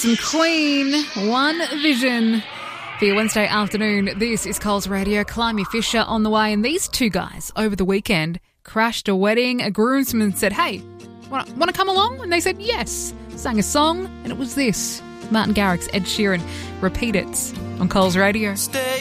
Some Queen, One Vision. For your Wednesday afternoon, this is Coles Radio. Climby Fisher on the way, and these two guys over the weekend crashed a wedding. A groomsman said, "Hey, want to come along?" And they said yes. Sang a song, and it was this. Martin Garrix, Ed Sheeran. Repeat it on Coles Radio. Stay